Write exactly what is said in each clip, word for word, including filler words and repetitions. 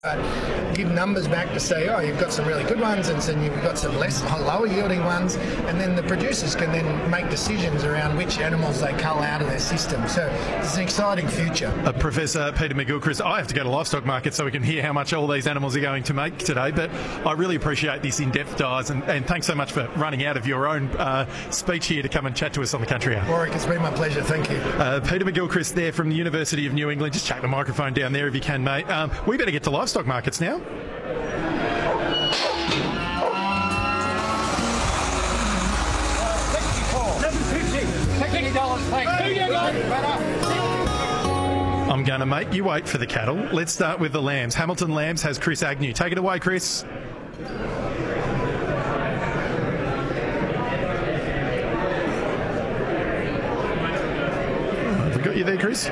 Uh, give numbers back to say, oh, you've got some really good ones and then you've got some less lower yielding ones, and then the producers can then make decisions around which animals they cull out of their system. So it's an exciting future. Uh, Professor Peter McGilchrist, I have to go to livestock market so we can hear how much all these animals are going to make today, but I really appreciate this in-depth dives, and, and thanks so much for running out of your own uh, speech here to come and chat to us on the Country Hour. Warwick, it's been my pleasure. Thank you. Uh, Peter McGilchrist there from the University of New England. Just chuck the microphone down there if you can, mate. Um, we better get to livestock markets now. I'm going to make you wait for the cattle. Let's start with the lambs. Hamilton Lambs has Chris Agnew. Take it away, Chris. Have we got you there, Chris?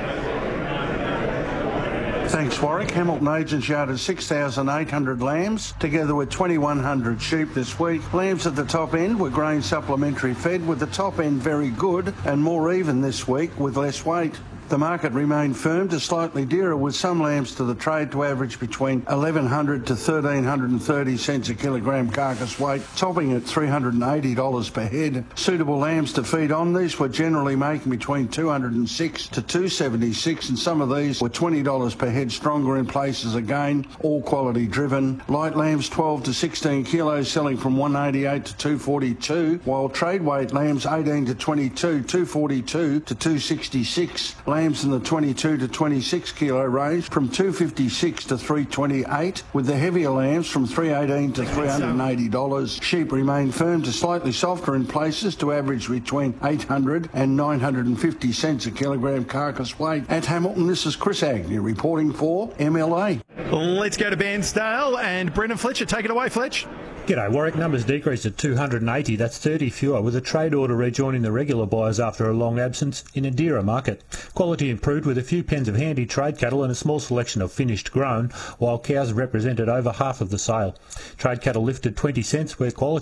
Thanks, Warwick. Hamilton Agents yarded six thousand eight hundred lambs, together with twenty-one hundred sheep this week. Lambs at the top end were grain supplementary fed, with the top end very good and more even this week with less weight. The market remained firm to slightly dearer, with some lambs to the trade to average between eleven hundred to one thousand three hundred thirty cents a kilogram carcass weight, topping at three hundred eighty dollars per head. Suitable lambs to feed on these were generally making between two hundred six to two hundred seventy-six, and some of these were twenty dollars per head stronger in places again, all quality driven. Light lambs twelve to sixteen kilos selling from one eighty-eight to two forty-two, while trade weight lambs eighteen to twenty-two, two forty-two to two sixty-six. Lambs in the twenty-two to twenty-six kilo range from two fifty-six to three twenty-eight, with the heavier lambs from three eighteen to three eighty dollars. Sheep remain firm to slightly softer in places to average between eight hundred and nine hundred fifty cents a kilogram carcass weight. At Hamilton, this is Chris Agnew reporting for M L A. Let's go to Bairnsdale and Brendan Fletcher. Take it away, Fletch. G'day, Warwick. Numbers decreased at two hundred eighty, that's thirty fewer, with a trade order rejoining the regular buyers after a long absence in a dearer market. Quality improved with a few pens of handy trade cattle and a small selection of finished grown, while cows represented over half of the sale. Trade cattle lifted twenty cents where quality